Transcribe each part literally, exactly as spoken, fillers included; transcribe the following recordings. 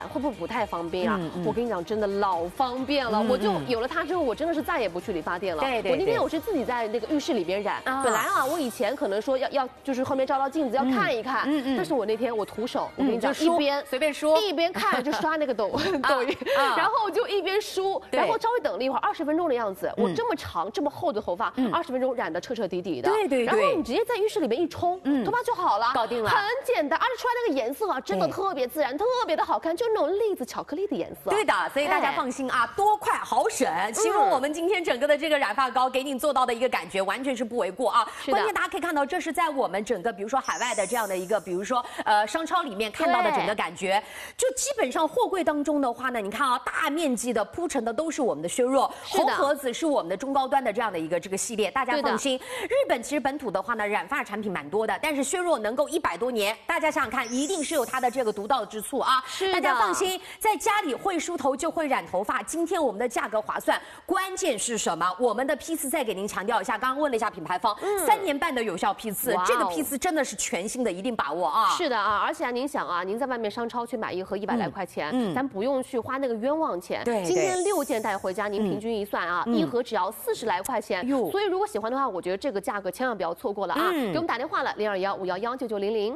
会不会不太方便啊？ 嗯嗯、 我跟你讲，真的老方便了。嗯、我就有了它之后，我真的是再也不去理发店了。 对对对， 我那天我是自己在那个浴室里边染。啊、本来啊，我以前可能说要要就是后面照照镜子要看一看，嗯嗯。但是我那天我徒手，我跟你讲，一边随便梳， 一边看就刷那个抖抖音，然后就一边梳，然后稍微等了一会儿，二十分钟的样子。我这么长这么厚的头发，二十分钟染得彻彻底底的。 对对对。 然后你直接在浴室里面一冲，头发就好了， 搞定了， 很简单，而且出来那个颜色啊，真的特别自然，特别的好看，就那种栗子巧克力的颜色。 对的，所以大家放心啊，多快好省。希望我们今天整个的这个染发膏给你做到的一个感觉，完全是不为过啊。关键大家可以看到，这是在我们整个比如说海外的这样的一个，比如说呃商超里面看到的整个感觉，就基本上货柜当中的话呢，你看啊，大面积的铺陈的都是我们的削弱，红盒子是我们的中高端的这样的一个这个系列，大家放心。日本其实本土的话呢，染发产品蛮多的，但是削弱能够一百多年，大家想想看，一定是有它的这个独到之处啊。大家放心，在家里会梳头就会染头发。今天我们的价格划算，关键是什么？我们的批次再给您强调一下，刚刚问了一下品牌方，嗯、三年半的有效批次，这个批次真的是全新的，一定把握啊！ 是的啊，而且啊，您想啊，您在外面商超去买一盒一百来块钱，嗯、咱不用去花那个冤枉钱。 对， 今天六件带回家，您平均一算啊，嗯、一盒只要四十来块钱。嗯、所以如果喜欢的话，我觉得这个价格千万不要错过了啊！嗯、给我们打电话了，零二幺五幺幺九九零零。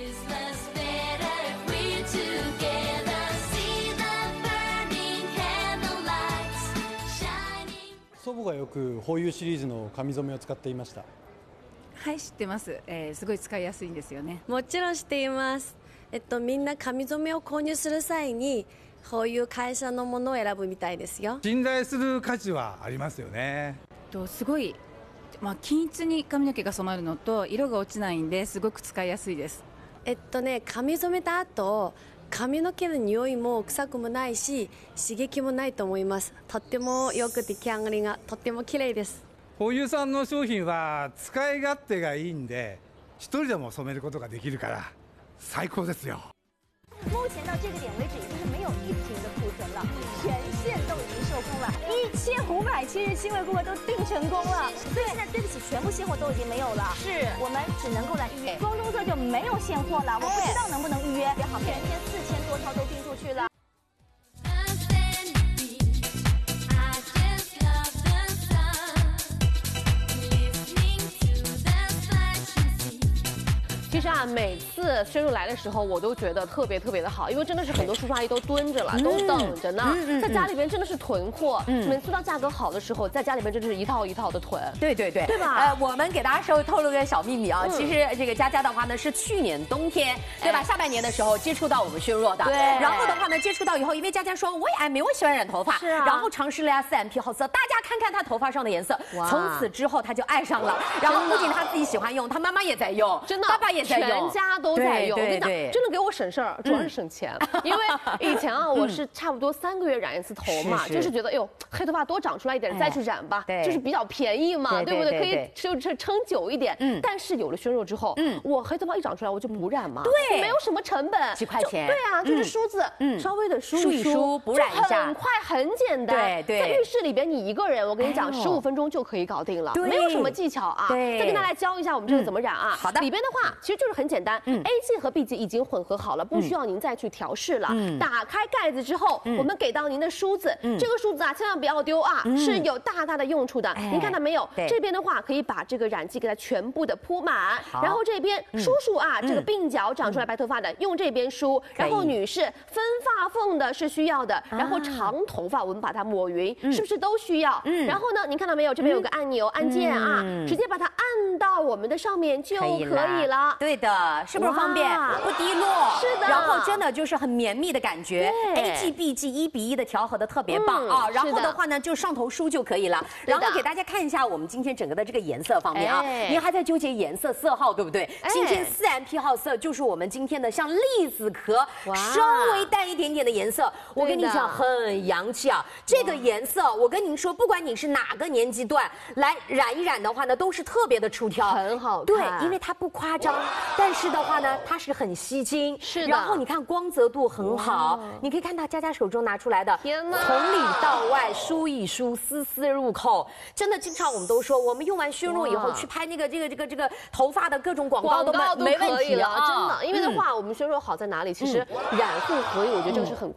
祖母がよくホーユーシリーズの髪染めを使っていました。 はい、知ってます、えー、すごい使いやすいんですよね。 もちろん知っています。えっとみんな髪染めを購入する際にこういう会社のものを選ぶみたいですよ。 信頼する価値はありますよね。 とすごい、まあ、均一に髪の毛が染まるのと色が落ちないんですごく使いやすいです。 えっとね髪染めた後髪の毛の匂いも臭くもないし刺激もないと思います。とってもよく出来上がりがとっても綺麗です。 ホーユーさんの商品は使い勝手がいいんで一人でも染めることができるから最高ですよ。 目前到这个点为止，已经是没有一瓶的库存了，全线都已经售空了，一千五百七十七位顾客都订成功了，所以现在对不起，全部现货都已经没有了，是我们只能够来预约，光棕色就没有现货了，我不知道能不能预约。好，全天四千多套都订出去了。 其实啊，每次深入来的时候，我都觉得特别特别的好，因为真的是很多叔叔阿姨都蹲着了，嗯、都等着呢，嗯嗯、在家里边真的是囤货。嗯、每次到价格好的时候，在家里边真的是一套一套的囤。 对对对， 对吧？ 呃，我们给大家稍微透露个小秘密啊，嗯、其实这个佳佳的话呢，是去年冬天，对吧？哎、下半年的时候接触到我们削弱的，对。然后的话呢，接触到以后，因为佳佳说我也爱美，我喜欢染头发，是啊。然后尝试了呀 四 M P 好色，大家看看她头发上的颜色，从此之后她就爱上了。然后不仅她自己喜欢用，她妈妈也在用， 真的， 爸爸也在用， 全家都。都在用，我跟你讲， 对真的给我省事儿，主要是省钱。嗯、因为以前啊，我是差不多三个月染一次头嘛，是是就是觉得，哎呦，黑头发多长出来一点，哎、再去染吧，就是比较便宜嘛，对, 对不对？可以就是撑久一点。嗯。但是有了削弱之后，嗯，我黑头发一长出来，我就不染嘛， 对， 没有什么成本， 几块钱。 对啊，就是梳子，嗯，稍微的梳一梳，补染一下， 很快，很简单。 对对。 在浴室里边，你一个人，我跟你讲，十五分钟就可以搞定了，没有什么技巧啊。对。再跟大家教一下我们这个怎么染啊？ 好的。 里边的话，其实就是很简单，嗯 ，A 剂和 B 剂已经混合好了，不需要您再去调试了。嗯、打开盖子之后，嗯、我们给到您的梳子，嗯、这个梳子啊，千万不要丢啊，嗯、是有大大的用处的。哎、您看到没有？这边的话可以把这个染剂给它全部的铺满，然后这边梳梳啊，嗯、这个鬓角长出来白头发的，嗯、用这边梳。然后女士分发缝的是需要的，然后长头发我们把它抹匀，嗯、是不是都需要？嗯、然后呢，您看到没有？这边有个按钮、嗯、按键啊，嗯、直接把它按到我们的上面就可以了。 对的，是不是方便？不滴落， 是的， 然后真的就是很绵密的感觉 ，A G B G 一比一的调和的特别棒、嗯、啊。然后的话呢，就上头梳就可以了。然后给大家看一下我们今天整个的这个颜色方面啊，哎、您还在纠结颜色色号对不对？哎、今天四 M P 号色就是我们今天的像栗子壳稍微淡一点点的颜色，我跟你讲很洋气啊。这个颜色我跟您说，不管你是哪个年纪段来染一染的话呢，都是特别的出挑， 很好看。 对，因为它不夸张，但是的话呢，它是很吸睛。 是的， 然后你看光泽度很好，你可以看到佳佳手中拿出来的， 天哪， 从里到外梳一梳，丝丝入扣，真的经常我们都说，我们用完削弱以后去拍那个这个这个这个头发的各种广告都没没问题了，真的。因为的话，我们削弱好在哪里？其实染护合一，我觉得这个是很。